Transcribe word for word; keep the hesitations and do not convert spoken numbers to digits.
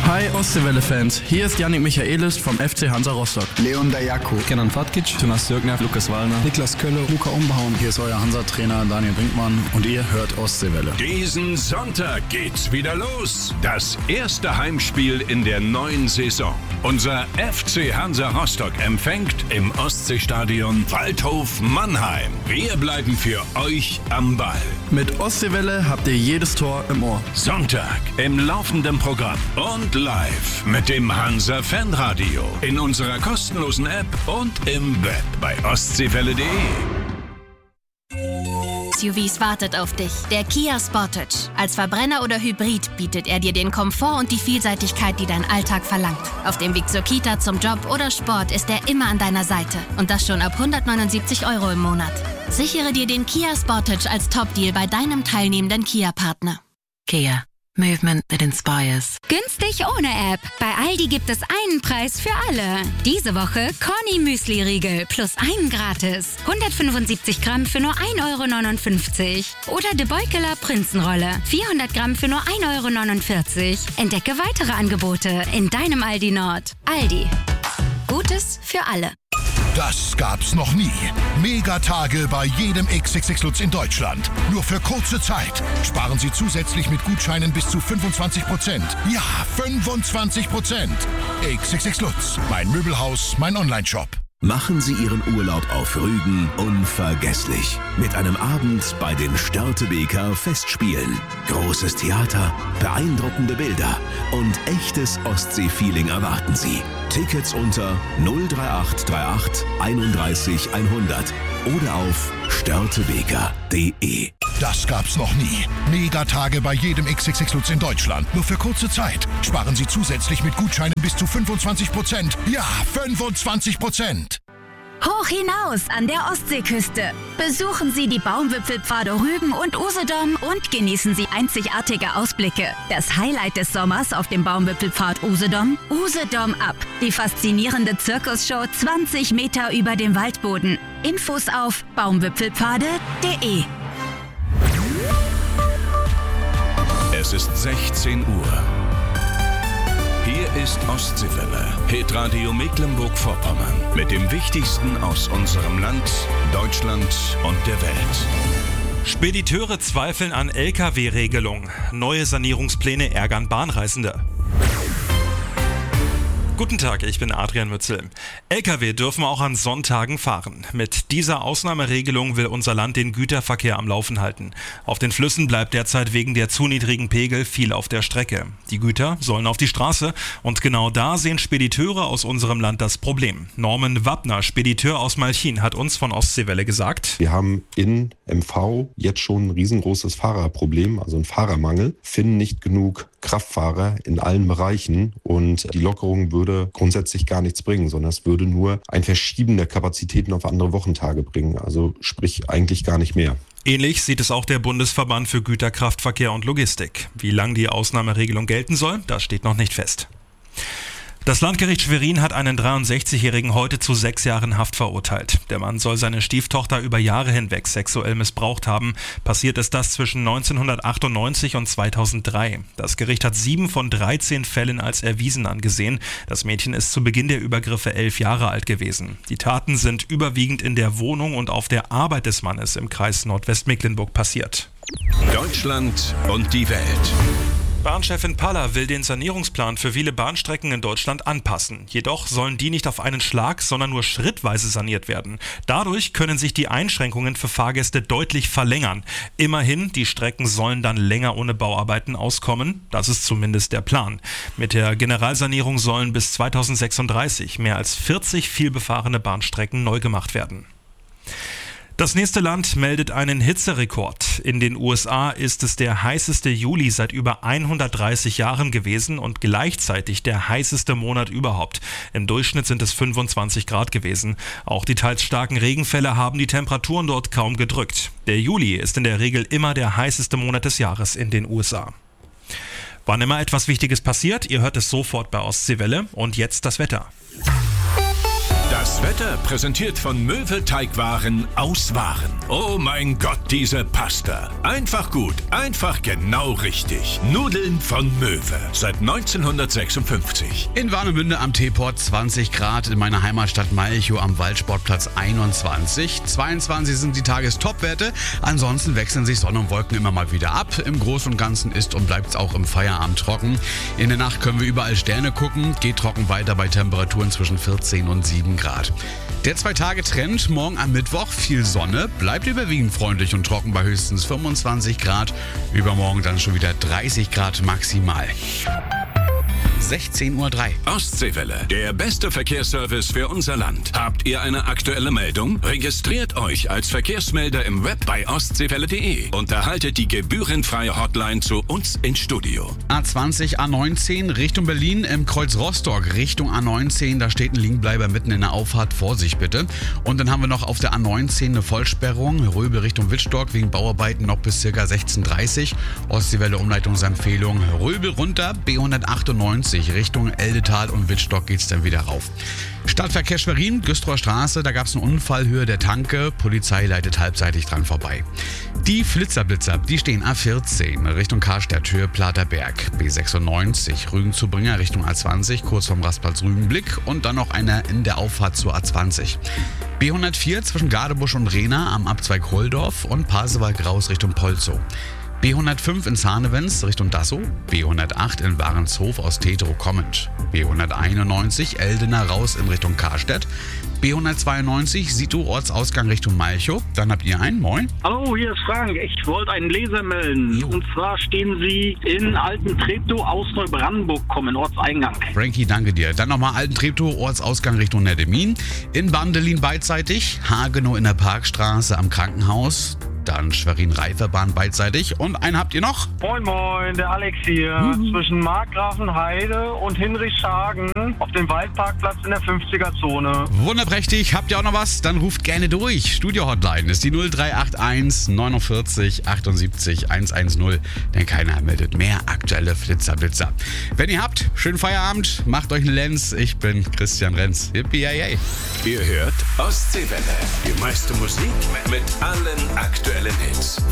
Hi Ostseewelle-Fans, hier ist Yannick Michaelis vom F C Hansa Rostock. Leon Dajaku, Kenan Fatkic, Jonas Dürkner, Lukas Wallner, Niklas Kölle, Luca Umbauen. Hier ist euer Hansa-Trainer Daniel Brinkmann und ihr hört Ostseewelle. Diesen Sonntag geht's wieder los. Das erste Heimspiel in der neuen Saison. Unser F C Hansa Rostock empfängt im Ostseestadion Waldhof Mannheim. Wir bleiben für euch am Ball. Mit Ostseewelle habt ihr jedes Tor im Ohr. Sonntag im laufenden Programm und live mit dem Hansa Fanradio in unserer kostenlosen App und im Web bei ostseewelle punkt de. S U Vs wartet auf dich. Der Kia Sportage. Als Verbrenner oder Hybrid bietet er dir den Komfort und die Vielseitigkeit, die dein Alltag verlangt. Auf dem Weg zur Kita, zum Job oder Sport ist er immer an deiner Seite. Und das schon ab hundertneunundsiebzig Euro im Monat. Sichere dir den Kia Sportage als Top-Deal bei deinem teilnehmenden Kia-Partner. Kia. Movement that inspires. Günstig ohne App. Bei Aldi gibt es einen Preis für alle. Diese Woche Corny Müsli-Riegel plus einen gratis. hundertfünfundsiebzig Gramm für nur ein Euro neunundfünfzig. Oder De Beukeler Prinzenrolle. vierhundert Gramm für nur ein Euro neunundvierzig. Entdecke weitere Angebote in deinem Aldi Nord. Aldi. Gutes für alle. Das gab's noch nie. Megatage bei jedem X X X Lutz in Deutschland. Nur für kurze Zeit. Sparen Sie zusätzlich mit Gutscheinen bis zu fünfundzwanzig Prozent. Ja, fünfundzwanzig Prozent. X X X Lutz. Mein Möbelhaus, mein Onlineshop. Machen Sie Ihren Urlaub auf Rügen unvergesslich. Mit einem Abend bei den Störtebeker Festspielen. Großes Theater, beeindruckende Bilder und echtes Ostsee-Feeling erwarten Sie. Tickets unter null drei acht drei acht einunddreißig hundert oder auf störtebeker punkt de. Das gab's noch nie. Megatage bei jedem X X X Lutz in Deutschland. Nur für kurze Zeit. Sparen Sie zusätzlich mit Gutscheinen bis zu fünfundzwanzig Prozent. Ja, fünfundzwanzig Prozent. Hoch hinaus an der Ostseeküste. Besuchen Sie die Baumwipfelpfade Rügen und Usedom und genießen Sie einzigartige Ausblicke. Das Highlight des Sommers auf dem Baumwipfelpfad Usedom? Usedom Up. Die faszinierende Zirkusshow zwanzig Meter über dem Waldboden. Infos auf baumwipfelpfade punkt de. Es ist sechzehn Uhr. Hier ist Ostseewelle, Hitradio Mecklenburg-Vorpommern. Mit dem Wichtigsten aus unserem Land, Deutschland und der Welt. Spediteure zweifeln an L K W-Regelung. Neue Sanierungspläne ärgern Bahnreisende. Guten Tag, ich bin Adrian Mützel. L K W dürfen auch an Sonntagen fahren. Mit dieser Ausnahmeregelung will unser Land den Güterverkehr am Laufen halten. Auf den Flüssen bleibt derzeit wegen der zu niedrigen Pegel viel auf der Strecke. Die Güter sollen auf die Straße und genau da sehen Spediteure aus unserem Land das Problem. Norman Wappner, Spediteur aus Malchin, hat uns von Ostseewelle gesagt: Wir haben in M V jetzt schon ein riesengroßes Fahrerproblem, also ein Fahrermangel, finden nicht genug Kraftfahrer in allen Bereichen und die Lockerung würde grundsätzlich gar nichts bringen, sondern es würde nur ein Verschieben der Kapazitäten auf andere Wochentage bringen, also sprich eigentlich gar nicht mehr. Ähnlich sieht es auch der Bundesverband für Güterkraftverkehr und Logistik. Wie lang die Ausnahmeregelung gelten soll, das steht noch nicht fest. Das Landgericht Schwerin hat einen dreiundsechzigjährigen heute zu sechs Jahren Haft verurteilt. Der Mann soll seine Stieftochter über Jahre hinweg sexuell missbraucht haben. Passiert ist das zwischen neunzehnhundertachtundneunzig und zweitausenddrei. Das Gericht hat sieben von dreizehn Fällen als erwiesen angesehen. Das Mädchen ist zu Beginn der Übergriffe elf Jahre alt gewesen. Die Taten sind überwiegend in der Wohnung und auf der Arbeit des Mannes im Kreis Nordwestmecklenburg passiert. Deutschland und die Welt. Bahnchefin Paller will den Sanierungsplan für viele Bahnstrecken in Deutschland anpassen. Jedoch sollen die nicht auf einen Schlag, sondern nur schrittweise saniert werden. Dadurch können sich die Einschränkungen für Fahrgäste deutlich verlängern. Immerhin, die Strecken sollen dann länger ohne Bauarbeiten auskommen. Das ist zumindest der Plan. Mit der Generalsanierung sollen bis zweitausendsechsunddreißig mehr als vierzig vielbefahrene Bahnstrecken neu gemacht werden. Das nächste Land meldet einen Hitzerekord. In den U S A ist es der heißeste Juli seit über hundertdreißig Jahren gewesen und gleichzeitig der heißeste Monat überhaupt. Im Durchschnitt sind es fünfundzwanzig Grad gewesen. Auch die teils starken Regenfälle haben die Temperaturen dort kaum gedrückt. Der Juli ist in der Regel immer der heißeste Monat des Jahres in den U S A. Wann immer etwas Wichtiges passiert, ihr hört es sofort bei Ostseewelle. Und jetzt das Wetter. Das Wetter präsentiert von Möwe Teigwaren aus Waren. Oh mein Gott, diese Pasta. Einfach gut, einfach genau richtig. Nudeln von Möwe. Seit neunzehnhundertsechsundfünfzig. In Warnemünde am Teeport zwanzig Grad, in meiner Heimatstadt Malchow am Waldsportplatz einundzwanzig. zweiundzwanzig sind die Tagestopwerte. Ansonsten wechseln sich Sonne und Wolken immer mal wieder ab. Im Großen und Ganzen ist und bleibt es auch im Feierabend trocken. In der Nacht können wir überall Sterne gucken. Geht trocken weiter bei Temperaturen zwischen vierzehn und sieben Grad. Der Zwei-Tage-Trend, morgen am Mittwoch viel Sonne, bleibt überwiegend freundlich und trocken bei höchstens fünfundzwanzig Grad. Übermorgen dann schon wieder dreißig Grad maximal. sechzehn Uhr drei. Ostseewelle, der beste Verkehrsservice für unser Land. Habt ihr eine aktuelle Meldung? Registriert euch als Verkehrsmelder im Web bei ostseewelle punkt de und erhaltet die gebührenfreie Hotline zu uns ins Studio. A zwanzig, A neunzehn Richtung Berlin im Kreuz Rostock Richtung A neunzehn. Da steht ein Liegenbleiber mitten in der Auffahrt. Vorsicht bitte. Und dann haben wir noch auf der A neunzehn eine Vollsperrung. Röbel Richtung Wittstock wegen Bauarbeiten noch bis ca. sechzehn Uhr dreißig. Ostseewelle Umleitungsempfehlung. Röbel runter, B hundertachtundneunzig Richtung Eldetal und Wittstock geht's dann wieder rauf. Stadtverkehr Schwerin, Güstrower Straße, da gab es einen Unfall, Höhe der Tanke. Polizei leitet halbseitig dran vorbei. Die Flitzerblitzer, die stehen A vierzehn Richtung Karstadt, Höhe Platerberg. B sechsundneunzig Rügen zu Bringer Richtung A zwanzig, kurz vom Rastplatz Rügenblick. Und dann noch einer in der Auffahrt zur A zwanzig. B hundertvier zwischen Gardebusch und Rehna am Abzweig Holdorf und Pasewalk raus Richtung Polzow. B hundertfünf in Zahnewens Richtung Dassow, B hundertacht in Warenshof aus Tetero kommend, B hunderteinundneunzig Eldener raus in Richtung Karstedt, B hundertzweiundneunzig Sito Ortsausgang Richtung Malchow. Dann habt ihr einen, moin. Hallo, hier ist Frank. Ich wollte einen Leser melden. Jo. Und zwar stehen Sie in Alten Treptow aus Neubrandenburg kommen, Ortseingang. Frankie, danke dir. Dann nochmal Alten Treptow, Ortsausgang Richtung Nettemin. In Bandelin beidseitig, Hagenow in der Parkstraße am Krankenhaus. Dann Schwerin-Reiferbahn beidseitig. Und einen habt ihr noch? Moin moin, der Alex hier. Mhm. Zwischen Markgrafenheide und Hinrichshagen auf dem Waldparkplatz in der fünfziger-Zone. Wunderprächtig. Habt ihr auch noch was? Dann ruft gerne durch. Studio-Hotline ist die null drei acht eins neunundvierzig achtundsiebzig hundertzehn. Denn keiner meldet mehr aktuelle Flitzerblitzer. Wenn ihr habt, schönen Feierabend. Macht euch einen Lenz. Ich bin Christian Renz. Yippie, yay. Ihr hört Ostseewelle. Die meiste Musik mit allen aktuellen Hits.